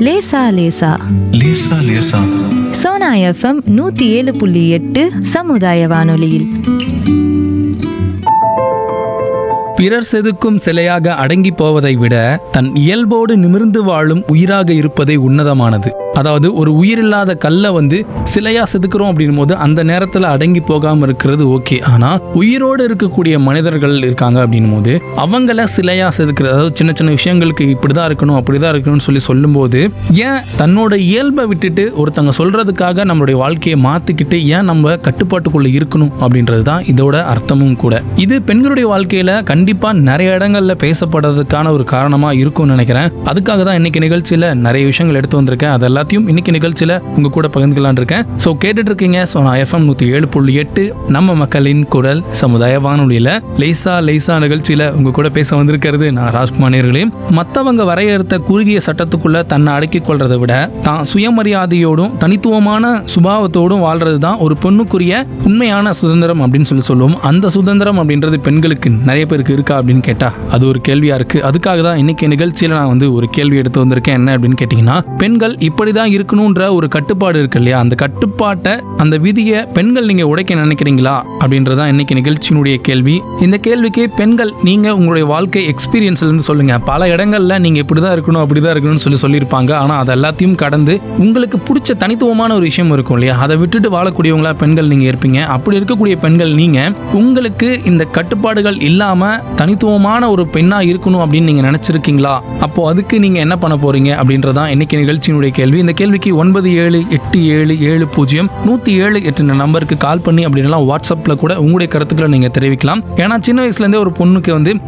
லேசா லேசா லேசா லேசா. சோனா எஃப்எம் 107.8 சமுதாய வானொலியில். பிறர் செதுக்கும் சிலையாக அடங்கி போவதை விட தன் இயல்போடு நிமிர்ந்து வாழும் உயிராக இருப்பதே உன்னதமானது. அதாவது ஒரு உயிரில்லாத கல்லை சிலையா செதுக்கிறோம் அப்படின் போது அந்த நேரத்துல அடங்கி போகாம இருக்கிறது ஓகே. ஆனா உயிரோடு இருக்கக்கூடிய மனிதர்கள் இருக்காங்க அப்படின் போது அவங்கள சிலையா செதுக்கிறது, அதாவது சின்ன சின்ன விஷயங்களுக்கு இப்படிதான் இருக்கணும் அப்படிதான் இருக்கணும்னு சொல்லும் போது ஏன் தன்னோட இயல்பை விட்டுட்டு ஒருத்தங்க சொல்றதுக்காக நம்மளுடைய வாழ்க்கையை மாத்திக்கிட்டு ஏன் நம்ம கட்டுப்பாட்டுக்குள்ள இருக்கணும் அப்படின்றது தான் இதோட அர்த்தமும் கூட. இது பெண்களுடைய வாழ்க்கையில கண்டிப்பா நிறைய இடங்கள்ல பேசப்படுறதுக்கான ஒரு காரணமா இருக்கும்னு நினைக்கிறேன். அதுக்காக தான் இன்னைக்கு நிகழ்ச்சியில நிறைய விஷயங்கள் எடுத்து வந்திருக்கேன். அது எல்லாத்தையும் இன்னைக்கு நிகழ்ச்சியில உங்க கூட பகிர்ந்துக்கலான் இருக்கேன். சோ கேட்டுட்டு இருக்கீங்க சோனா எஃப்எம் 107.8 நம்ம மக்களின் குரல் சமுதாய வானொலியில லேசா லேசா நிகழ்ச்சியில உங்க கூட பேச வந்திருக்கிறது நான் ராஜ்குமார். மத்தவங்க வரையறுத்த குறுகிய சட்டத்துக்குள்ள தன்னை அடக்கிக் கொள்றதை விட தான் சுயமரியாதையோடும் தனித்துவமான சுபாவத்தோடும் வாழ்றது தான் ஒரு பொண்ணுக்குரிய உண்மையான சுதந்திரம் அப்படின்னு சொல்லுவோம். அந்த சுதந்திரம் அப்படின்றது பெண்களுக்கு நிறைய பேருக்கு இருக்கா அப்படின்னு கேட்டா அது ஒரு கேள்வியா இருக்கு. அதுக்காக தான் இன்னைக்கு நிகழ்ச்சியில நான் ஒரு கேள்வி எடுத்து வந்திருக்கேன். என்ன அப்படின்னு கேட்டீங்கன்னா, பெண்கள் இப்படிதான் இருக்கணும்ன்ற ஒரு கட்டுப்பாடு இருக்கு இல்லையா, அந்த கட்டுப்பாட்டை அந்த விதியை பெண்கள் நீங்க உடைக்க நினைக்கிறீங்களா அப்படின்றதான் இன்னைக்கு நிகழ்ச்சியினுடைய கேள்வி. இந்த கேள்விக்கு பெண்கள் நீங்க உங்களுடைய வாழ்க்கை எக்ஸ்பீரியன்ஸ்ல இருந்து சொல்லுங்க. பல இடங்கள்ல நீங்க இப்படிதான் இருக்கணும் அப்படிதான் இருக்கணும்னு சொல்லியிருப்பாங்க. ஆனா அது எல்லாத்தையும் கடந்து உங்களுக்கு பிடிச்ச தனித்துவமான ஒரு விஷயம் இருக்கும் இல்லையா, அதை விட்டுட்டு வாழக்கூடியவங்களா பெண்கள் நீங்க இருப்பீங்க. அப்படி இருக்கக்கூடிய பெண்கள் நீங்க உங்களுக்கு இந்த கட்டுப்பாடுகள் இல்லாம தனித்துவமான ஒரு பெண்ணா இருக்கணும் அப்படின்னு நீங்க நினைச்சிருக்கீங்களா? அப்போ அதுக்கு நீங்க என்ன பண்ண போறீங்க அப்படின்றதான் இன்னைக்கு நிகழ்ச்சியினுடைய கேள்வி. இந்த கேள்விக்கு 97870107 நம்பருக்கு கால் பண்ணி அப்படின்னா வாட்ஸ்அப்ல கூட உங்களுடைய கருத்துக்களை நீங்க தெரிவிக்கலாம். ஏன்னா சின்ன வயசுல இருந்தே ஒரு பொண்ணுக்கு